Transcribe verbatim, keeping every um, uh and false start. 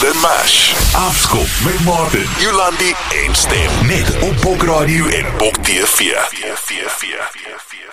en Mash. Afskop met Martin, Jolandi en Stem. Net op Bok Radio en Bok T V.